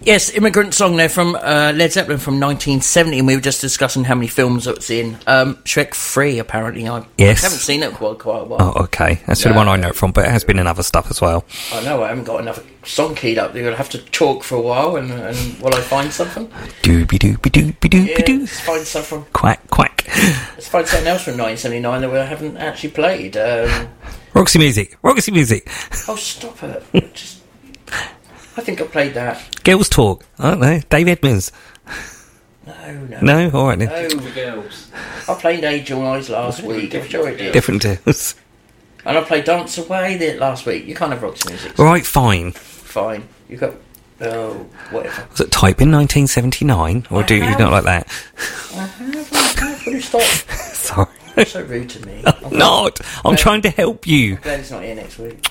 Yes, Immigrant Song there from Led Zeppelin from 1970, and we were just discussing how many films it's in. Shrek 3, apparently. I haven't seen it for quite a while. Oh, okay. That's the one I know it from, but it has been in other stuff as well. I know, I haven't got another song keyed up. You're going to have to talk for a while, and while I find something. Doobie-doobie-doobie-doobie-doo. Let's find something. Quack, quack. Let's find something else from 1979 that we haven't actually played. Roxy Music. Oh, stop it. I think I played that. Girls Talk. I don't know. Dave Edmunds. No? All right then. No. The girls. I played Angel Eyes last week. I'm sure I did. Different deals. And I played Dance Away last week. You can't have Roxy Music. Right, fine. Fine. You got... Oh, whatever. Was it type in 1979? Or do you not like that? I have. Will you stop? Sorry. You're so rude to me. I'm not. I'm trying to help you. I'm glad he's not here next week.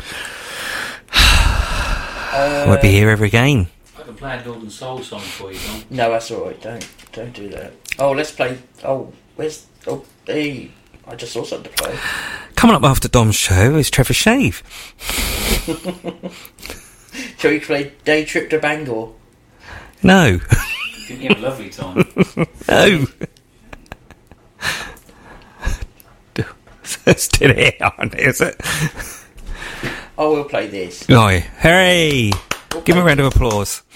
Won't be here ever again. I can play a Northern Soul song for you, Don. No, that's alright. Don't do that. Oh, let's play... Oh, where's... Oh, hey. I just saw something to play. Coming up after Dom's show is Trevor Shave. Shall we play Day Trip to Bangor? No. Didn't you have a lovely time? No. Still here, aren't it? Is it? Oh, we'll play this. No. Hooray! Give him a round of applause.